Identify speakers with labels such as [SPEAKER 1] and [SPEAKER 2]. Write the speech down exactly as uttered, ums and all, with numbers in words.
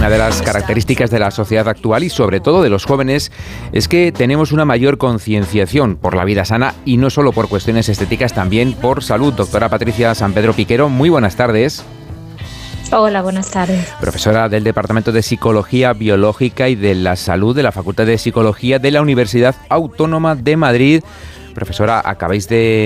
[SPEAKER 1] Una de las características de la sociedad actual y sobre todo de los jóvenes es que tenemos una mayor concienciación por la vida sana y no solo por cuestiones estéticas, también por salud. Doctora Patricia San Pedro Piquero, muy buenas tardes.
[SPEAKER 2] Hola, buenas tardes.
[SPEAKER 1] Profesora del Departamento de Psicología Biológica y de la Salud de la Facultad de Psicología de la Universidad Autónoma de Madrid. Profesora, acabáis de